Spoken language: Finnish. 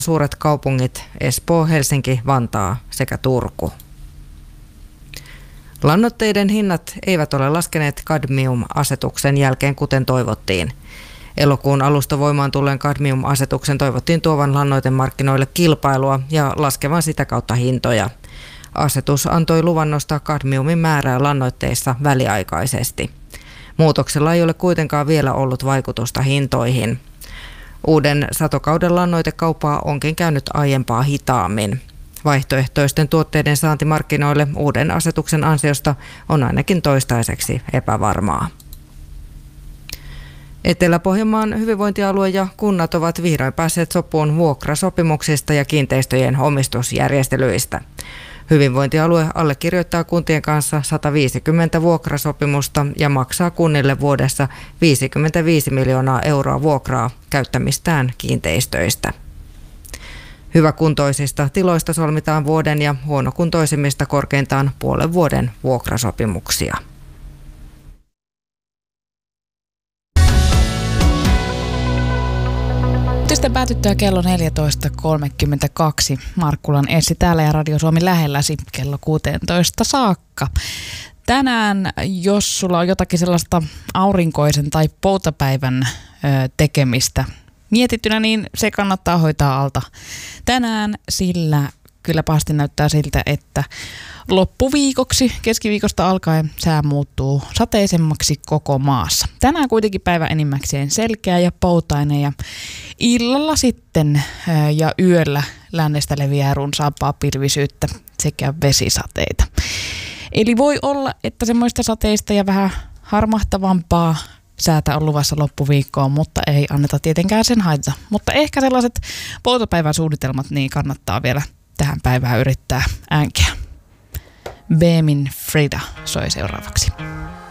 suuret kaupungit Espoo, Helsinki, Vantaa sekä Turku. Lannoitteiden hinnat eivät ole laskeneet kadmium-asetuksen jälkeen, kuten toivottiin. Elokuun alusta voimaan tulleen kadmium-asetuksen toivottiin tuovan lannoitemarkkinoille kilpailua ja laskevan sitä kautta hintoja. Asetus antoi luvan nostaa kadmiumin määrää lannoitteissa väliaikaisesti. Muutoksella ei ole kuitenkaan vielä ollut vaikutusta hintoihin. Uuden satokauden lannoitekauppaa onkin käynyt aiempaa hitaammin. Vaihtoehtoisten tuotteiden saanti markkinoille uuden asetuksen ansiosta on ainakin toistaiseksi epävarmaa. Etelä-Pohjanmaan hyvinvointialue ja kunnat ovat vihdoin päässeet sopuun vuokrasopimuksista ja kiinteistöjen omistusjärjestelyistä. Hyvinvointialue allekirjoittaa kuntien kanssa 150 vuokrasopimusta ja maksaa kunnille vuodessa 55 miljoonaa euroa vuokraa käyttämistään kiinteistöistä. Hyväkuntoisista tiloista solmitaan vuoden ja huonokuntoisimmista korkeintaan puolen vuoden vuokrasopimuksia. Uutisten päätyttyä kello 14.32. Markkulan Essi täällä ja Radio Suomi lähelläsi kello 16 saakka. Tänään, jos sulla on jotakin sellaista aurinkoisen tai poutapäivän tekemistä mietittynä, niin se kannattaa hoitaa alta tänään, sillä kyllä pahasti näyttää siltä, että loppuviikoksi, keskiviikosta alkaen sää muuttuu sateisemmaksi koko maassa. Tänään kuitenkin päivä enimmäkseen selkeä ja poutainen ja illalla sitten ja yöllä lännestä leviää runsaampaa pilvisyyttä sekä vesisateita. Eli voi olla, että semmoista sateista ja vähän harmahtavampaa säätä on luvassa loppuviikkoon, mutta ei anneta tietenkään sen haitata. Mutta ehkä sellaiset poutapäivän suunnitelmat niin kannattaa vielä tähän päivään yrittää äänkeä. Beemin Frida soi seuraavaksi.